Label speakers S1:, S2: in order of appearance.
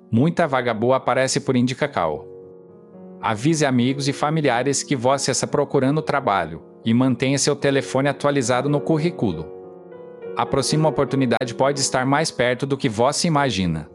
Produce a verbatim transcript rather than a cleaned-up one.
S1: Muita vaga boa aparece por Indicacal. Avise amigos e familiares que você está procurando trabalho e mantenha seu telefone atualizado no currículo. A próxima oportunidade pode estar mais perto do que você imagina.